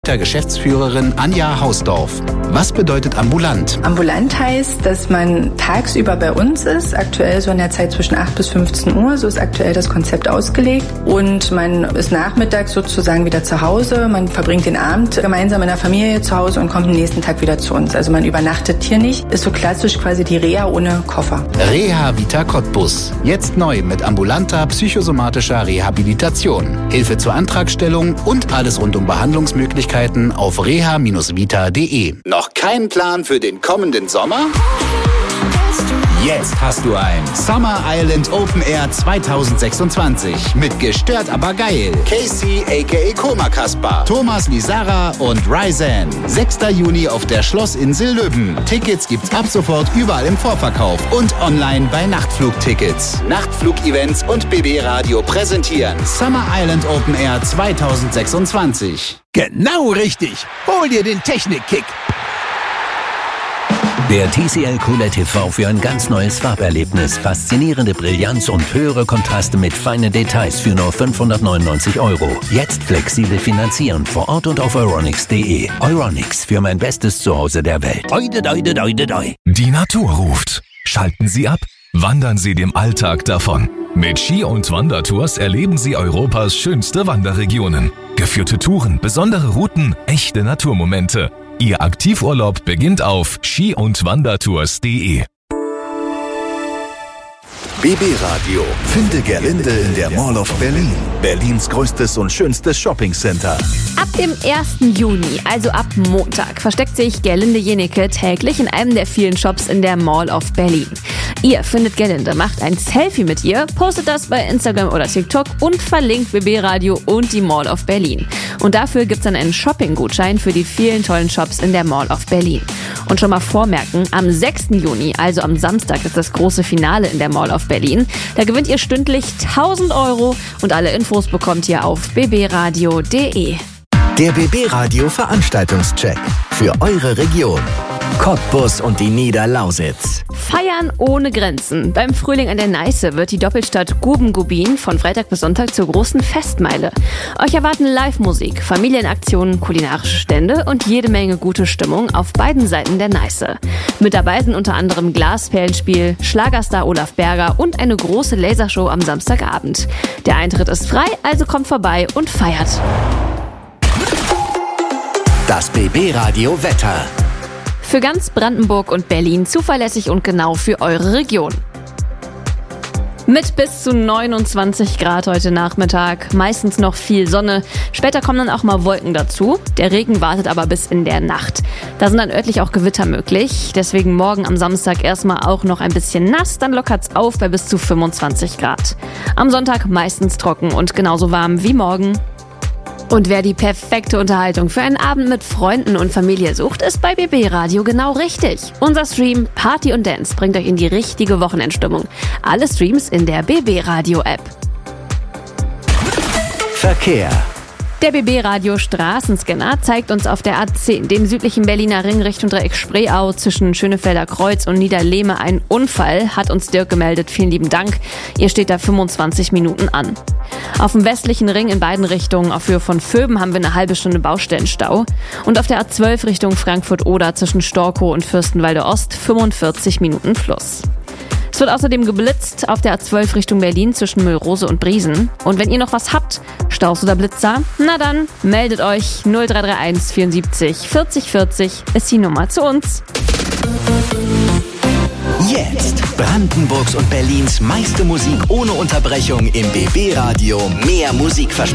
Der Geschäftsführerin Anja Hausdorf. Was bedeutet ambulant? Ambulant heißt, dass man tagsüber bei uns ist, aktuell so in der Zeit zwischen 8 bis 15 Uhr, so ist aktuell das Konzept ausgelegt. Und man ist nachmittags sozusagen wieder zu Hause, man verbringt den Abend gemeinsam in der Familie zu Hause und kommt am nächsten Tag wieder zu uns. Also man übernachtet hier nicht, ist so klassisch quasi die Reha ohne Koffer. Reha Vita Cottbus. Jetzt neu mit ambulanter psychosomatischer Rehabilitation. Hilfe zur Antragstellung und alles rund um Behandlungsmöglichkeiten auf reha-vita.de. Noch kein Plan für den kommenden Sommer? Jetzt hast du ein Summer Island Open Air 2026 mit Gestört aber geil. Casey aka Koma Kasper, Thomas Lizara und Ryzen. 6. Juni auf der Schlossinsel Löben. Tickets gibt's ab sofort überall im Vorverkauf und online bei Nachtflugtickets. Nachtflugevents und BB Radio präsentieren Summer Island Open Air 2026. Genau richtig. Hol dir den Technik-Kick. Der TCL QLED TV für ein ganz neues Farberlebnis, faszinierende Brillanz und höhere Kontraste mit feinen Details für nur 599 €. Jetzt flexibel finanzieren vor Ort und auf euronics.de. Euronics, für mein bestes Zuhause der Welt. Oide, doide, doide, doi. Die Natur ruft. Schalten Sie ab. Wandern Sie dem Alltag davon. Mit Ski- und Wandertours erleben Sie Europas schönste Wanderregionen. Geführte Touren, besondere Routen, echte Naturmomente. Ihr Aktivurlaub beginnt auf ski-und-wandertours.de. BB Radio. Finde Gerlinde in der Mall of Berlin. Berlins größtes und schönstes Shoppingcenter. Ab dem 1. Juni, also ab Montag, versteckt sich Gerlinde Jenecke täglich in einem der vielen Shops in der Mall of Berlin. Ihr findet Gerlinde, macht ein Selfie mit ihr, postet das bei Instagram oder TikTok und verlinkt BB Radio und die Mall of Berlin. Und dafür gibt's dann einen Shopping-Gutschein für die vielen tollen Shops in der Mall of Berlin. Und schon mal vormerken, am 6. Juni, also am Samstag, ist das große Finale in der Mall of Berlin. Da gewinnt ihr stündlich 1.000 € und alle Infos bekommt ihr auf bbradio.de. Der BB Radio Veranstaltungscheck für eure Region. Cottbus und die Niederlausitz. Feiern ohne Grenzen. Beim Frühling an der Neiße wird die Doppelstadt Guben-Gubin von Freitag bis Sonntag zur großen Festmeile. Euch erwarten Live-Musik, Familienaktionen, kulinarische Stände und jede Menge gute Stimmung auf beiden Seiten der Neiße. Mit dabei sind unter anderem Glasperlenspiel, Schlagerstar Olaf Berger und eine große Lasershow am Samstagabend. Der Eintritt ist frei, also kommt vorbei und feiert. Das BB Radio Wetter. Für ganz Brandenburg und Berlin zuverlässig und genau für eure Region. Mit bis zu 29 Grad heute Nachmittag, meistens noch viel Sonne. Später kommen dann auch mal Wolken dazu. Der Regen wartet aber bis in der Nacht. Da sind dann örtlich auch Gewitter möglich. Deswegen morgen am Samstag erstmal auch noch ein bisschen nass, dann lockert's auf bei bis zu 25 Grad. Am Sonntag meistens trocken und genauso warm wie morgen. Und wer die perfekte Unterhaltung für einen Abend mit Freunden und Familie sucht, ist bei BB Radio genau richtig. Unser Stream Party und Dance bringt euch in die richtige Wochenendstimmung. Alle Streams in der BB Radio App. Verkehr. Der BB Radio Straßenscanner zeigt uns auf der A10, dem südlichen Berliner Ring Richtung Dreieck Spreeau zwischen Schönefelder Kreuz und Niederlehme einen Unfall, hat uns Dirk gemeldet. Vielen lieben Dank. Ihr steht da 25 Minuten an. Auf dem westlichen Ring in beiden Richtungen auf Höhe von Vöben haben wir eine halbe Stunde Baustellenstau. Und auf der A12 Richtung Frankfurt-Oder zwischen Storkow und Fürstenwalde Ost 45 Minuten plus. Es wird außerdem geblitzt auf der A12 Richtung Berlin zwischen Müllrose und Briesen. Und wenn ihr noch was habt, Staus oder Blitzer, na dann meldet euch 0331 74 40 40 ist die Nummer zu uns. Jetzt Brandenburgs und Berlins meiste Musik ohne Unterbrechung im BB Radio. Mehr Musik